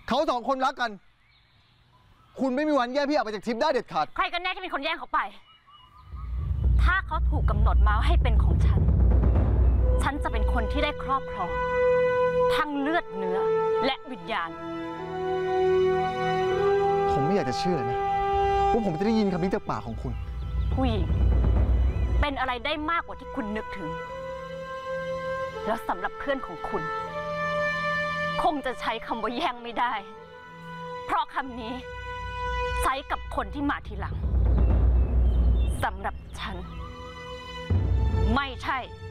เขาสองคนรักกันคุณไม่มีวันแย่งพี่ออกไปจากทริปได้เด็ดขาดใครกันแน่ที่เป็นคนแย่งเขาไป ถ้าเขาถูกกำหนดมาให้เป็นของฉัน ฉันจะเป็นคนที่ได้ครอบครองทั้งเลือดเนื้อและวิญญาณผมไม่อยากจะเชื่อเลยนะว่าผมจะได้ยินคำนี้จากปากของคุณผู้หญิงเป็นอะไรได้มากกว่าที่คุณนึกถึงแล้วสำหรับเพื่อนของคุณคงจะใช้คำว่าแย่งไม่ได้เพราะคำนี้ใช้กับคนที่มาทีหลังสำหรับฉันไม่ใช่